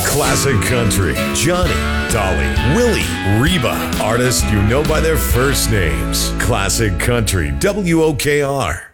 Classic Country, Johnny, Dolly, Willie, Reba. Artists you know by their first names. Classic Country, WOKR.